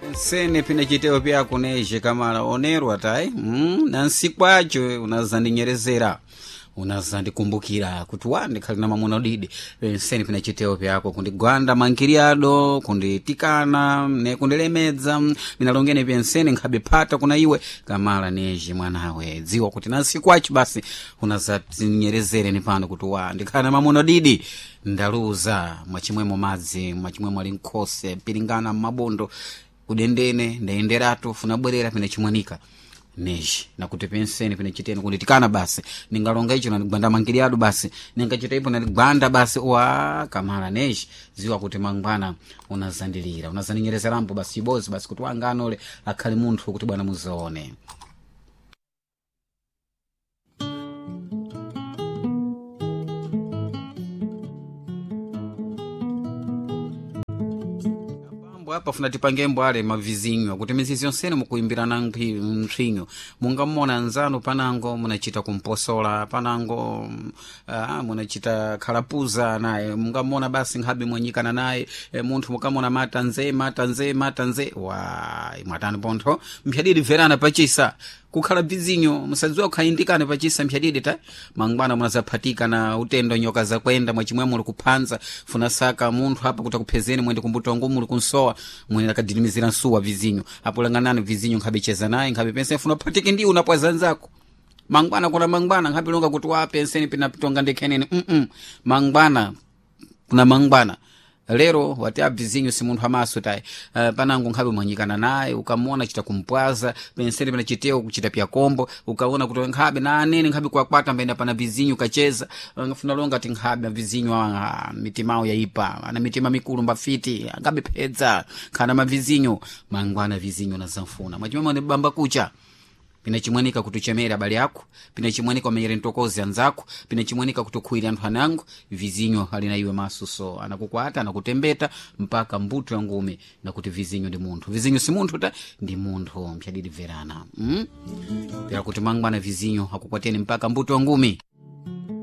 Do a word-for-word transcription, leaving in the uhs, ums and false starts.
sene pina chiteo pyako neje kamala onerwa tai mm, nansi kwacho unazandinyerezera unazandikumbukira kuti wandi khali na mamuna udidi sene pina chiteo pyako kundigwanda mankiriado kunditikana ne kundilemedza minalongene pensene nkhabe phata kuna iwe kamala neje mwanawe dziwa kuti nansi kwacho basi unazatinyerezere ni pano kuti wandi khali na mamuna udidi ndaluza mwachimwemo madzi mwachimwemo ali nkhose piringana mabondo kudendene ndaenderatu funabwerera pene chimwanika neji nakuti penseni pene chitene kunditikana basi ningalonga icho nanigwanda mangiriado basi ningachita ipo nanigwanda basi wa kamala neji ziwa kuti mangwana unazandilira unazandinyerezerapo basi ibozi basi kuti wanganole akhali munthu kuti bwana muzaone. Hapa funa tipangembo ale mavizinyo kuti mizizi yonsene mukuimbirana mphinyo mungamona nzanu panango munachita kumposola panango uh, munachita khalapuza naye mungamona basi nkhabe mwenyikana naye e, munthu mukamona mata nze mata nze mata nze wa mwatani pontho mpyadidi verana pachisa kukhala vizinyo musadziwa kukhayindikana pachisa mpyadidi ta mangwana munazaphatika na utendo nyoka za kwenda mwachimwemo muli kuphanza funa saka munthu hapa kuti kuphezeni mwende kumbutongo muli kunsowa mwene akadilimizira nsuwa vizinyo apo langanani vizinyo nkhabe cheza naye nkhabe penseni funa phatike ndi unapwaza nzako mangwana kuna mangwana nkhabe longa kuti wa penseni pinapitonga ndekhenene mm -mm. mangwana kuna mangwana lero wati abizinyo si munthu amaso tai uh, panango nkhabe mwanyikana naye ukamona chita kumpwaza penseni pana chiteo kuchita pya kombo ukaona kuti nkhabe na anene nkhabe kwakwata mbenda pana vizinyo kacheza ngafuna longa ati nkhabe vizinyo uh, mitimao yaipa ana mitima mikulu mbafiti ngabe pedza kana mavizinyo mangwana vizinyo na zamfuna mwachimama ni bamba kucha pina chimwanika kutuchemera bali yako pina chimwanika umenyere ntokozi anzako pina chimwanika kutukuiri anthu anangu vizinyo halina iwe masuso anakukwata anakutembeta mpaka mbuto ya ngume na kuti vizinyo ndi munthu vizinyo si munthu ta ndi munthu mpyadidi verana mm? Pera kuti mangwana vizinyo hakukwateni mpaka mbuto ya ngume.